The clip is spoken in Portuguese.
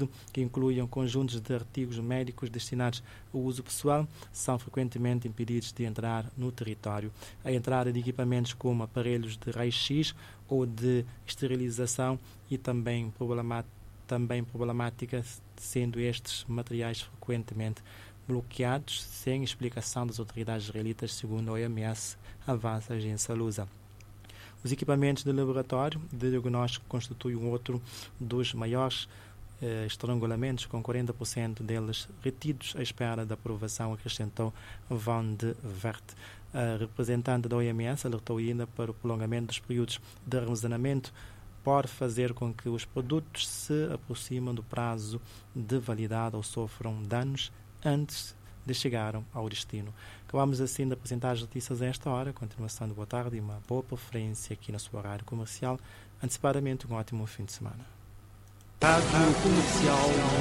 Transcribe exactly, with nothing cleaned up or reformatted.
pedido que incluam conjuntos de artigos médicos destinados ao uso pessoal são frequentemente impedidos de entrar no território. A entrada de equipamentos como aparelhos de raio-x ou de esterilização e também problemática, também problemática, sendo estes materiais frequentemente bloqueados sem explicação das autoridades israelitas, segundo a O M S, avança a agência Lusa. Os equipamentos de laboratório de diagnóstico constituem um outro dos maiores eh, estrangulamentos, com quarenta por cento deles retidos à espera da aprovação, acrescentou Van de Vert. A representante da O M S alertou ainda para o prolongamento dos períodos de armazenamento pode fazer com que os produtos se aproximem do prazo de validade ou sofram danos antes de chegar ao destino. Acabamos assim de apresentar as notícias a esta hora. Continuação de boa tarde e uma boa preferência aqui na sua horário comercial. Antecipadamente, um ótimo fim de semana. Rádio Comercial